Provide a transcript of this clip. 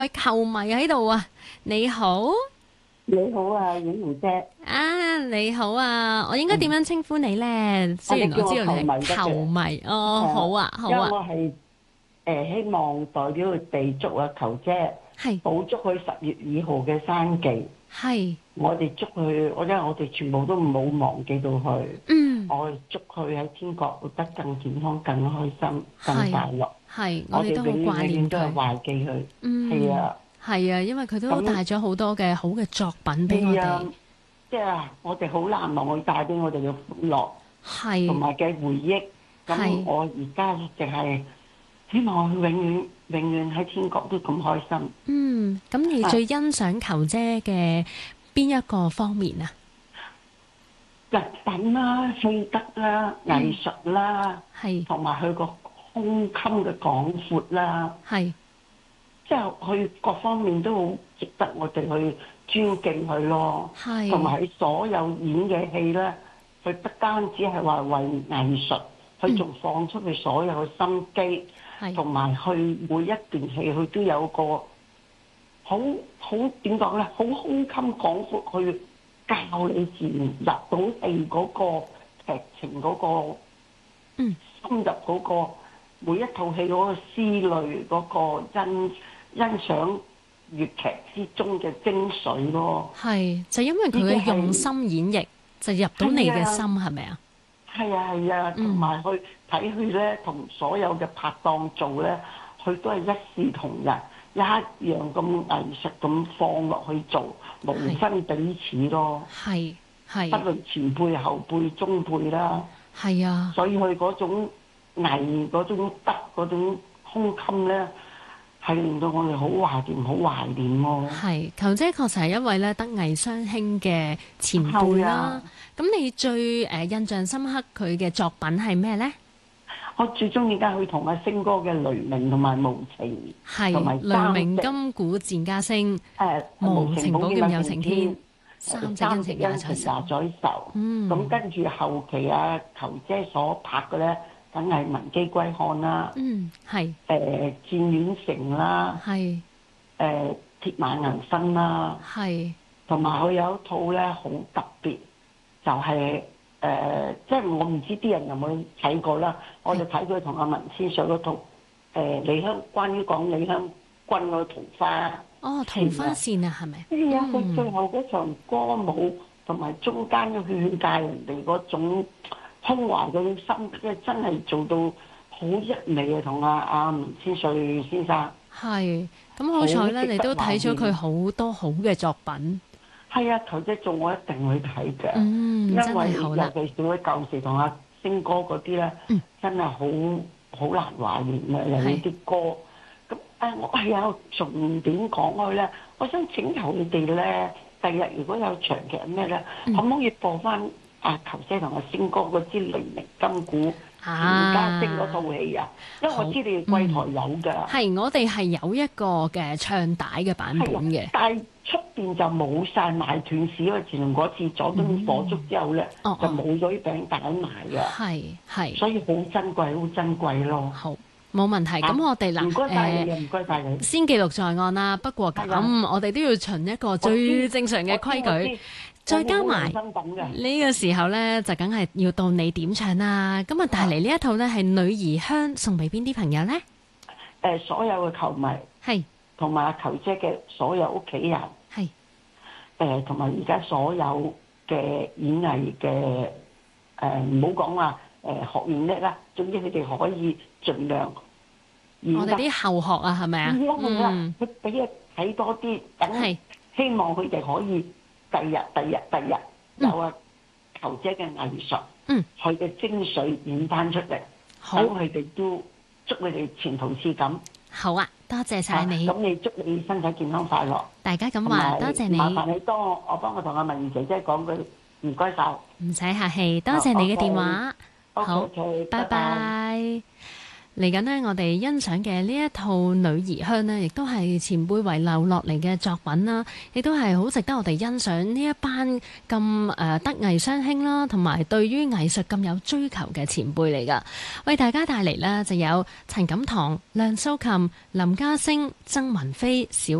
球迷喺度啊！你好。 你好啊，婉如姐。 你好啊！我應該點樣稱呼你呢？雖然我你叫我球知道你係迷得嘅。 球迷哦。好誒， 啊，好因為啊。 我係希望代表佢哋祝啊球姐， 係補祝佢10月2號嘅生忌。 係。 我哋祝佢，因為我哋全部都冇忘記到佢。 嗯。 我哋祝佢喺天國活得更健康、更開心、更係快樂。 係，我我哋哋都好掛永遠永遠都係念佢。 懷記佢。係嗯。 啊。 係啊，因為佢都咁帶咗好多嘅好嘅作品俾我係啊， 哋。 即係我哋好難忘佢帶俾我哋嘅歡樂同係埋嘅回憶。咁係。 我而家淨係希望佢永遠喺天國都咁開心。 咁你啊， 最欣賞球姐嘅邊一個方面啊？ 日品啦、氣質啦、藝術啦， 係同埋佢個胸襟嘅廣闊啦， 係。 即係佢各方面都好值得我哋去尊敬佢咯。同係。 埋佢所有演嘅戲咧，佢不單止係話為藝術，佢仲放出佢所有嘅心機， 係同埋佢每一段戲佢都有個好點講咧，好胸襟廣闊去教你自然入到戲嗰個劇情嗰個深入嗰個每一套戲嗰個思慮嗰個欣賞粵劇之中嘅精髓咯。 係，就因為佢嘅用心演繹，就入到你嘅心，係咪啊？ 係啊係啊，同埋佢睇佢咧，同所有嘅拍檔做咧，佢都係一視同仁，一樣咁藝術咁放落去做，無分彼此咯。 係係。 不論前輩後輩中輩啦。 係啊。 所以佢嗰種藝嗰種德嗰種胸襟咧，係令到我哋好懷念咯。 係，球姐確實係一位咧德藝雙馨嘅前輩啦。咁你最印象深刻佢嘅作品係咩咧？ 我最中意梗係佢同阿星哥嘅雷鳴同埋無情，同埋雷鳴金鼓戰加聲，無情寶劍有情天，三隻恩情也在手。 咁跟住後期啊，球姐所拍嘅咧，梗係文姬歸漢啦。 係。 戰苑城啦。 係。 鐵馬銀身啦。 係。 同埋佢有一套咧好特別，就係即係我唔知啲人有冇睇過啦。我就睇佢同阿文千上嗰套關於講李香君嗰個桃花。 哦，桃花扇啊，係咪？ 係啊，佢最後嗰場歌舞同埋中間嘅勸誡人哋嗰種胸懷嗰種心，即係真係做到好一美啊！同阿文千歲先生。 係。咁好彩咧，你都睇咗佢好多好嘅作品。 係啊，球姐做我一定會睇嘅。 因為尤其是佢舊時同阿星哥嗰啲咧，真係好難懷念啊！有啲歌咁我係有重點講開咧，我想請求你哋咧，第日如果有長劇咩咧，可唔可以播翻阿球姐同阿星哥嗰支雷鳴金鼓戰加聲嗰套戲啊？因為我知你哋貴台有㗎。 係，我哋係有一個嘅唱帶嘅版本嘅。 但係出邊就冇晒賣斷市，因為前輪嗰次佐敦火燭之後咧，就冇咗啲餅帶賣㗎。 係。 所以好珍貴，好珍貴咯。 好，冇問題。咁我哋唔該曬你，唔該曬你。 先記錄在案啦。不過咁，我哋都要循一個最正常嘅規矩。再加埋呢個時候呢，就梗係要到你點唱啦。咁啊，帶嚟呢一套呢，係《女兒香》，送俾邊啲朋友呢？ 所有嘅球迷係， 同埋阿球姐嘅所有屋企人係， 同埋而家所有嘅演藝嘅唔好講話學院叻啦，總之佢哋可以盡量演得。 我哋啲後學啊，係咪啊？ 佢俾佢睇多啲，等希望佢哋可以。第日有啊球姐嘅藝術，佢嘅精髓演翻出嚟，等佢哋都祝佢哋前途似錦。 好啊，多謝晒你。 咁你祝你身體健康快樂。 大家咁話，多謝你。 麻煩你多我幫我同阿文儀姐姐講句唔該晒。 唔使客氣，多謝你嘅電話。 好， 拜拜。 嚟緊呢，我哋欣賞嘅呢一套《女兒香》呢，亦都係前輩遺留落嚟嘅作品啦，亦都係好值得我哋欣賞呢一班咁德藝雙馨啦，同埋對於藝術咁有追求嘅前輩嚟㗎。為大家帶嚟呢，就有陳錦棠、梁素琴、林家聲、曾文飛、小